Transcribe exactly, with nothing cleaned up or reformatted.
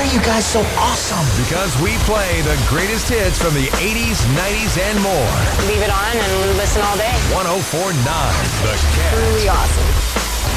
are you guys so awesome? Because we play the greatest hits from the eighties, nineties, and more. Leave it on and listen all day. one oh four point nine The Cat. Truly awesome.